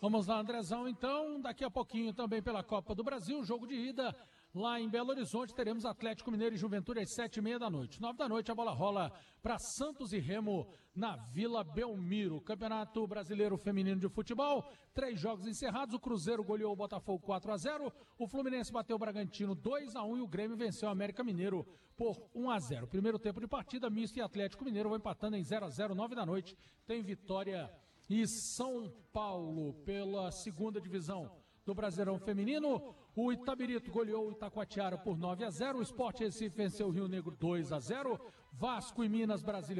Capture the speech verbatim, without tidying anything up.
Vamos lá, Andrezão, então, daqui a pouquinho também pela Copa do Brasil, jogo de ida lá em Belo Horizonte, teremos Atlético Mineiro e Juventude às sete e meia da noite. Nove da noite a bola rola para Santos e Remo na Vila Belmiro. Campeonato Brasileiro Feminino de Futebol, três jogos encerrados, o Cruzeiro goleou o Botafogo quatro a zero, o Fluminense bateu o Bragantino dois a um e o Grêmio venceu o América Mineiro por um a zero. Primeiro tempo de partida, Misto e Atlético Mineiro vão empatando em zero a zero, nove da noite, tem Vitória e São Paulo pela segunda divisão do Brasileirão Feminino. O Itabirito goleou o Itacoatiara por nove a zero, o Sport Recife venceu o Rio Negro dois a zero, Vasco e Minas Brasília